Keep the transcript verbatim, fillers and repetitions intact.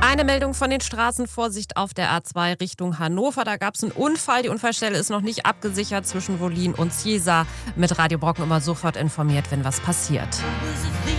Eine Meldung von den Straßen. Vorsicht auf der A zwei Richtung Hannover. Da gab es einen Unfall. Die Unfallstelle ist noch nicht abgesichert zwischen Wollin und Ciesa. Mit Radio Brocken immer sofort informiert, wenn was passiert.